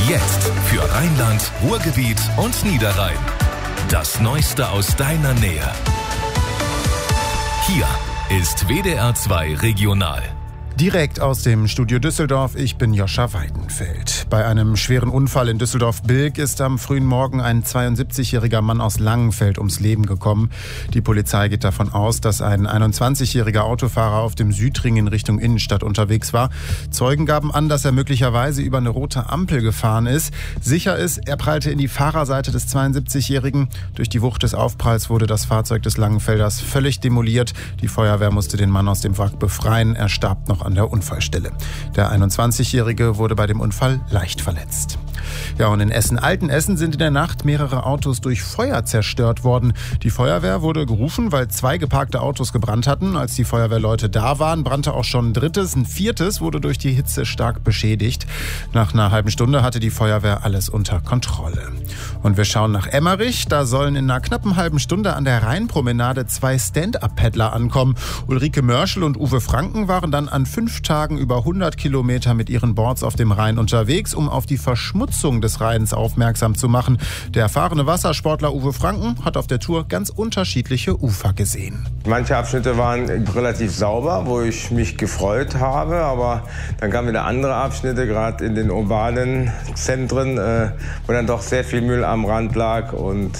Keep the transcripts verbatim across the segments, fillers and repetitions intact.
Jetzt für Rheinland, Ruhrgebiet und Niederrhein. Das Neueste aus deiner Nähe. Hier ist W D R zwei Regional. Direkt aus dem Studio Düsseldorf, ich bin Joscha Weidenfeld. Bei einem schweren Unfall in Düsseldorf-Bilk ist am frühen Morgen ein zweiundsiebzigjähriger Mann aus Langenfeld ums Leben gekommen. Die Polizei geht davon aus, dass ein einundzwanzigjähriger Autofahrer auf dem Südring in Richtung Innenstadt unterwegs war. Zeugen gaben an, dass er möglicherweise über eine rote Ampel gefahren ist. Sicher ist, er prallte in die Fahrerseite des zweiundsiebzigjährigen. Durch die Wucht des Aufpralls wurde das Fahrzeug des Langenfelders völlig demoliert. Die Feuerwehr musste den Mann aus dem Wrack befreien. Er starb noch an der Unfallstelle. Der einundzwanzigjährige wurde bei dem Unfall leicht verletzt. Ja, und in Essen-Altenessen sind in der Nacht mehrere Autos durch Feuer zerstört worden. Die Feuerwehr wurde gerufen, weil zwei geparkte Autos gebrannt hatten. Als die Feuerwehrleute da waren, brannte auch schon ein drittes. Ein viertes wurde durch die Hitze stark beschädigt. Nach einer halben Stunde hatte die Feuerwehr alles unter Kontrolle. Und wir schauen nach Emmerich. Da sollen in einer knappen halben Stunde an der Rheinpromenade zwei Stand-Up-Paddler ankommen. Ulrike Mörschel und Uwe Franken waren dann an fünf Tagen über hundert Kilometer mit ihren Boards auf dem Rhein unterwegs, um auf die Verschmutzung des Rheins aufmerksam zu machen. Der erfahrene Wassersportler Uwe Franken hat auf der Tour ganz unterschiedliche Ufer gesehen. Manche Abschnitte waren relativ sauber, wo ich mich gefreut habe, aber dann kamen wieder andere Abschnitte, gerade in den urbanen Zentren, äh, wo dann doch sehr viel Müll am Rand lag und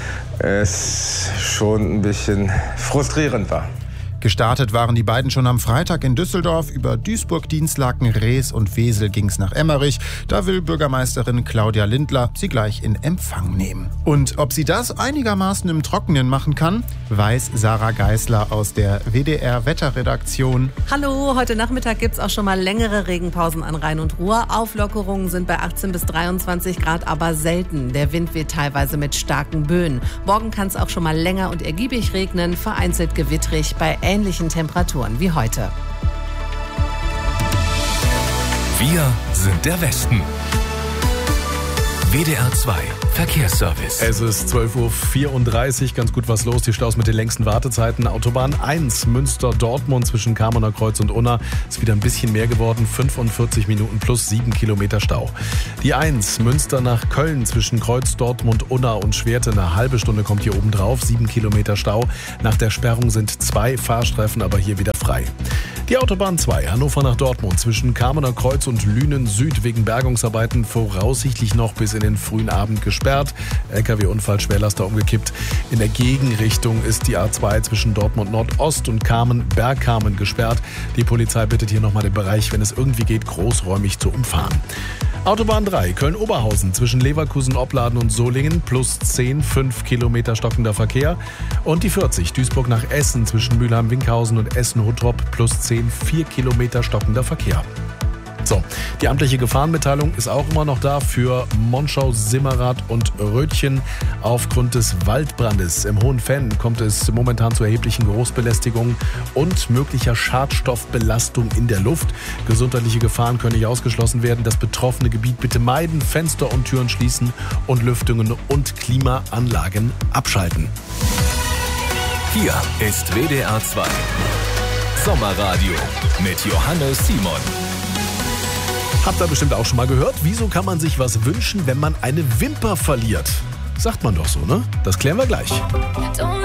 es schon ein bisschen frustrierend war. Gestartet waren die beiden schon am Freitag in Düsseldorf. Über Duisburg, Dinslaken, Rees und Wesel ging es nach Emmerich. Da will Bürgermeisterin Claudia Lindler sie gleich in Empfang nehmen. Und ob sie das einigermaßen im Trockenen machen kann, weiß Sarah Geisler aus der W D R-Wetterredaktion. Hallo, heute Nachmittag gibt es auch schon mal längere Regenpausen an Rhein und Ruhr. Auflockerungen sind bei achtzehn bis dreiundzwanzig Grad aber selten. Der Wind weht teilweise mit starken Böen. Morgen kann es auch schon mal länger und ergiebig regnen, vereinzelt gewittrig bei ähnlichen Temperaturen wie heute. Wir sind der Westen. W D R zwei Verkehrsservice. Es ist zwölf Uhr vierunddreißig, ganz gut was los. Die Staus mit den längsten Wartezeiten. Autobahn eins, Münster-Dortmund zwischen Kamener Kreuz und Unna. Ist wieder ein bisschen mehr geworden. fünfundvierzig Minuten plus sieben Kilometer Stau. Die eins, Münster nach Köln zwischen Kreuz, Dortmund, Unna und Schwerte. Eine halbe Stunde kommt hier oben drauf. sieben Kilometer Stau. Nach der Sperrung sind zwei Fahrstreifen, aber hier wieder frei. Die Autobahn zwei, Hannover nach Dortmund zwischen Kamener Kreuz und Lünen Süd wegen Bergungsarbeiten voraussichtlich noch bis in den frühen Abend gesperrt. L K W-Unfall, Schwerlaster umgekippt. In der Gegenrichtung ist die A zwei zwischen Dortmund Nordost und Kamen-Bergkamen gesperrt. Die Polizei bittet hier nochmal den Bereich, wenn es irgendwie geht, großräumig zu umfahren. Autobahn drei, Köln-Oberhausen zwischen Leverkusen, Opladen und Solingen plus zehn, fünf Kilometer stockender Verkehr. Und die vierzig, Duisburg nach Essen zwischen Mülheim-Winkhausen und Essen-Huttrop plus zehn, vier Kilometer stockender Verkehr. So, die amtliche Gefahrenmitteilung ist auch immer noch da für Monschau, Simmerath und Rötchen. Aufgrund des Waldbrandes im Hohenfenn kommt es momentan zu erheblichen Geruchsbelästigungen und möglicher Schadstoffbelastung in der Luft. Gesundheitliche Gefahren können nicht ausgeschlossen werden. Das betroffene Gebiet bitte meiden, Fenster und Türen schließen und Lüftungen und Klimaanlagen abschalten. Hier ist W D R zwei Sommerradio mit Johannes Simon. Habt ihr bestimmt auch schon mal gehört, wieso kann man sich was wünschen, wenn man eine Wimper verliert? Sagt man doch so, ne? Das klären wir gleich.